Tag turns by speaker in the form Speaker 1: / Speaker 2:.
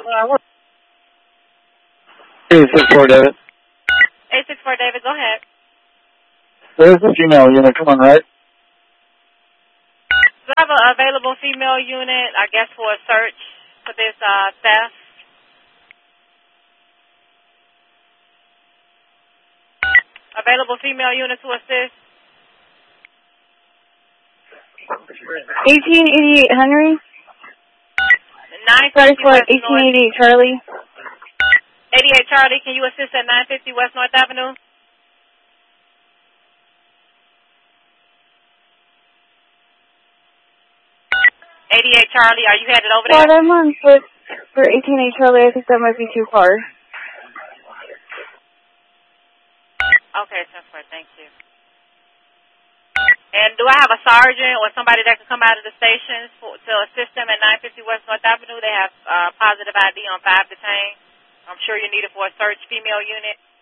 Speaker 1: 864 David.
Speaker 2: 864 David, go ahead.
Speaker 1: There's a female unit. Come on, right?
Speaker 2: Do I have an available female unit, I guess, for a search for this theft? Available female unit to assist?
Speaker 3: 1888 Henry.
Speaker 2: 950 West
Speaker 3: 1888 Charlie.
Speaker 2: 88 Charlie, can you assist at 950 West North Avenue? Charlie, are you headed over there?
Speaker 3: Well, I'm on foot for 1888 Charlie. I think that might be too far.
Speaker 2: Okay, Jennifer, thank you. And do I have a sergeant or somebody that can come out of the stations to assist them at 950 West North Avenue? They have positive ID on 5 detained. I'm sure you need it for a search female unit.